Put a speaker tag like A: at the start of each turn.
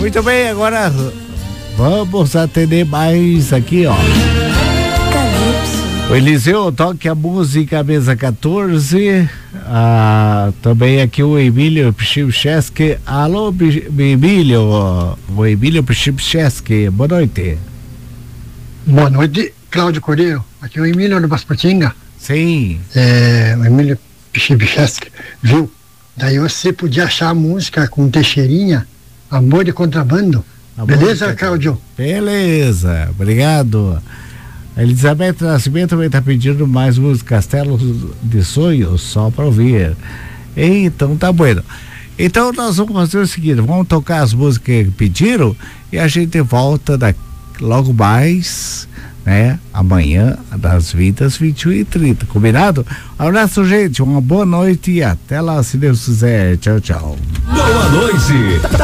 A: Muito bem, agora vamos atender mais aqui, ó. O Eliseu toque a música mesa 14. Também aqui o Emílio Pchipcheski. Alô, Emílio. O Emílio Pchipcheski. Boa noite.
B: Boa noite, Cláudio Cordeiro. Aqui é o Emílio do Baspotinga.
A: Sim.
B: O Emílio Pchipcheski, viu? Daí você podia achar a música com Teixeirinha, Amor de Contrabando. Beleza, Cláudio? Beleza,
A: obrigado. A Elizabeth Nascimento também está pedindo mais música Castelo de Sonhos, só para ouvir. Então tá bueno. Então nós vamos fazer o seguinte, vamos tocar as músicas que pediram e a gente volta logo mais, né? Amanhã, das 20 às 21h30, combinado? Abraço, gente, uma boa noite e até lá, se Deus quiser. Tchau, tchau.
C: Boa noite.